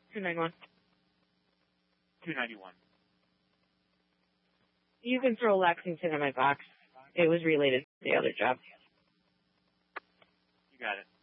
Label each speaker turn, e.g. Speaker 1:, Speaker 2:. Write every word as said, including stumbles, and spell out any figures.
Speaker 1: two ninety-one.
Speaker 2: two ninety-one.
Speaker 1: You can throw Lexington in my box. It was related to the other job.
Speaker 2: You got it.